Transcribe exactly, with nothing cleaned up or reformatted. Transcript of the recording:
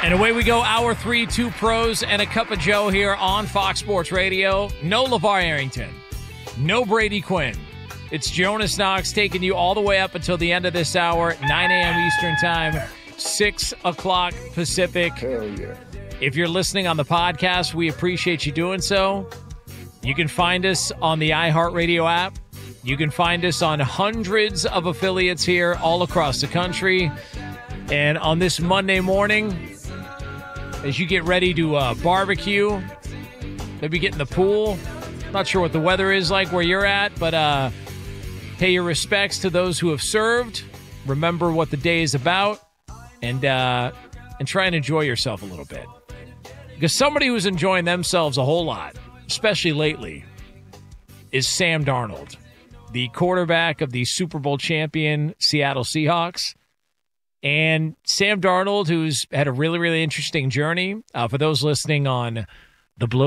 And away we go, hour three, two pros and a cup of Joe here on Fox Sports Radio. No LeVar Arrington. No Brady Quinn. It's Jonas Knox taking you all the way up until the end of this hour, nine a.m. Eastern Time, six o'clock Pacific. Hell yeah. If you're listening on the podcast, we appreciate you doing so. You can find us on the iHeartRadio app. You can find us on hundreds of affiliates here all across the country. And on this Monday morning, as you get ready to uh, barbecue, maybe get in the pool. Not sure what the weather is like where you're at, but uh, pay your respects to those who have served. Remember what the day is about, and uh, and try and enjoy yourself a little bit. Because somebody who's enjoying themselves a whole lot, especially lately, is Sam Darnold, the quarterback of the Super Bowl champion Seattle Seahawks. And Sam Darnold, who's had a really, really interesting journey. Uh, for those listening on the Blow